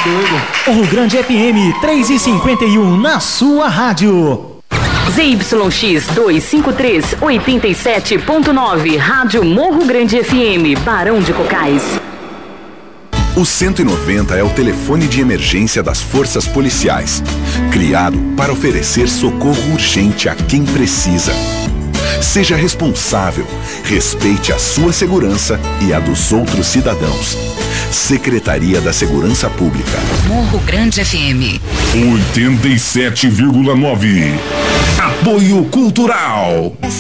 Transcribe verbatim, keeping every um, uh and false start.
doido. O Grande F M três e cinquenta e um na sua rádio. Z Y X duzentos e cinquenta e três, oitenta e sete ponto nove, Rádio Morro Grande F M, Barão de Cocais. O cento e noventa é o telefone de emergência das forças policiais, criado para oferecer socorro urgente a quem precisa. Seja responsável, respeite a sua segurança e a dos outros cidadãos. Secretaria da Segurança Pública. Morro Grande F M oitenta e sete vírgula nove. Apoio Cultural.